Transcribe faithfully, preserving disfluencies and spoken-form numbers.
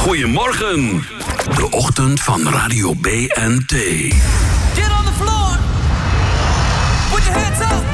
Goedemorgen. De ochtend van Radio B N T. Get on the floor. Put your hands up.